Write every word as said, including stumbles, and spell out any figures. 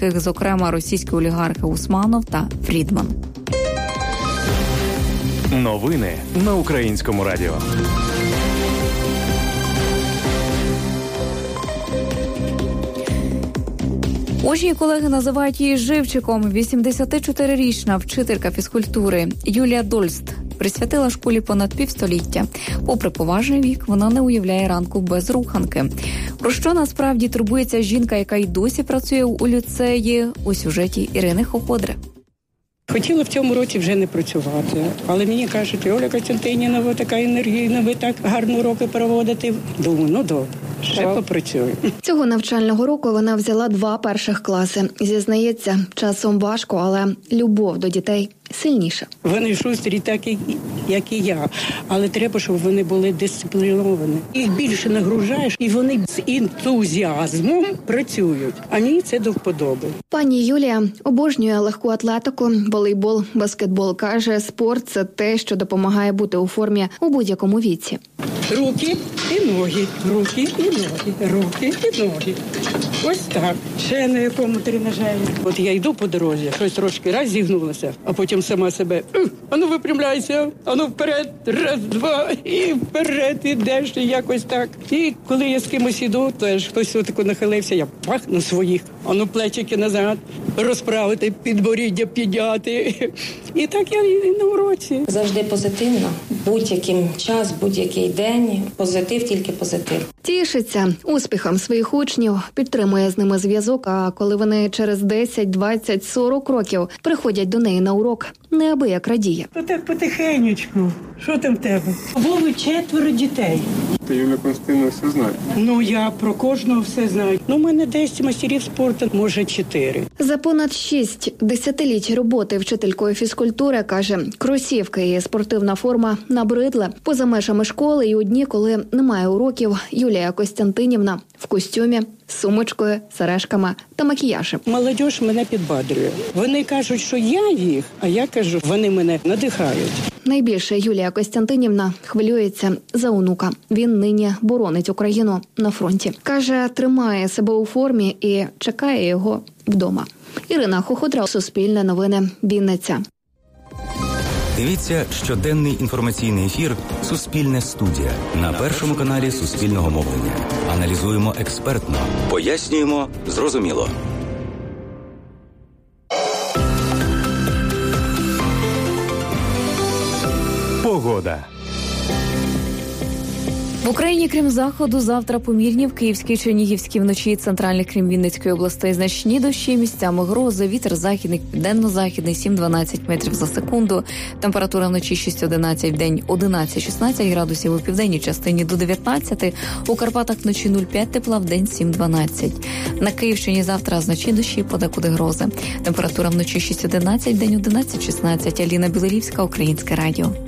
яких, зокрема, російські олігархи Усманов та Фрідман. Новини на Українському радіо. Учні колеги називають її живчиком. вісімдесятичотирирічна вчителька фізкультури Юлія Дольст присвятила школі понад півстоліття. Попри поважний вік, вона не уявляє ранку без руханки. Про що насправді турбується жінка, яка й досі працює у ліцеї, у сюжеті Ірини Хоходри. Хотіла в цьому році вже не працювати, але мені кажуть, Оля Костянтинівна, ви така енергійна, ви так гарно уроки проводите. Думаю, ну добре, ще попрацюю. Цього навчального року вона взяла два перших класи. Зізнається, часом важко, але любов до дітей сильніша. Вони шустрі, так як і я, але треба, щоб вони були дисципліновані. Їх більше нагружаєш, і вони з ентузіазмом працюють. А мені це до вподоби. Пані Юлія обожнює легку атлетику, волейбол, баскетбол. Каже, спорт – це те, що допомагає бути у формі у будь-якому віці. Руки і ноги, руки і ноги, руки і ноги. Ось так. Ще на якому тренажері. От я йду по дорозі, щось трошки раз зігнулася, а потім сама себе, ану випрямляйся, ану вперед, раз, два, і вперед ідеш, і якось так. І коли я з кимось іду, теж хтось отако нахилився, я пах на своїх, ану плечики назад, розправити, підборіддя підняти. І так я і на уроці. Завжди позитивно, будь-яким час, будь-який день, позитив, тільки позитив. Тішиться успіхом своїх учнів, підтримує з ними зв'язок, а коли вони через десять, двадцять, сорок років приходять до неї на урок, неабияк радіє. То так потихенечку. Що там в тебе? Вови четверо дітей. Ти, Юлія Константинівна, все знає? Ну, я про кожного все знаю. Ну, у мене десять мастерів спорту, може, чотири. За понад шість десятиліть роботи вчителькою фізкультури, каже, кросівки і спортивна форма набридли. Поза межами школи і у дні, коли немає уроків, Юлія Костянтинівна в костюмі, з сумочкою, сережками та макіяжем. Молодь мене підбадрює. Вони кажуть, що я їх, а я кажу, вони мене надихають. Найбільше Юлія Костянтинівна хвилюється за онука. Він нині боронить Україну на фронті. Каже, тримає себе у формі і чекає його вдома. Ірина Хоходра, Суспільне новини, Вінниця. Дивіться щоденний інформаційний ефір «Суспільне студія» на Першому каналі Суспільного мовлення. Аналізуємо експертно, пояснюємо зрозуміло. Погода. В Україні, крім заходу, завтра помірні, в Київській, Чернігівській, вночі і центральних, крім Вінницької областей, значні дощі, місцями грози, вітер західний, південно-західний сім-дванадцять метрів за секунду. Температура вночі шість-одинадцять, вдень одинадцять-шістнадцять градусів, у південній частині до дев'ятнадцяти, у Карпатах вночі нуль-п'ять тепла, вдень сім-дванадцять. На Київщині завтра значні дощі, подекуди грози. Температура вночі шість-одинадцять, вдень одинадцять-шістнадцять. Аліна Білорівська, Українське радіо.